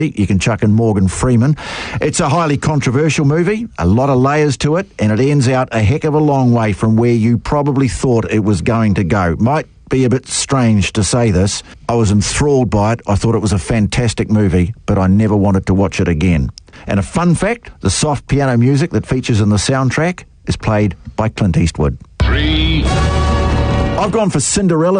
You can chuck in Morgan Freeman. It's a highly controversial movie, a lot of layers to it, and it ends out a heck of a long way from where you probably thought it was going to go. Might be a bit strange to say this. I was enthralled by it. I thought it was a fantastic movie, but I never wanted to watch it again. And a fun fact, the soft piano music that features in the soundtrack is played by Clint Eastwood. 3. I've gone for Cinderella.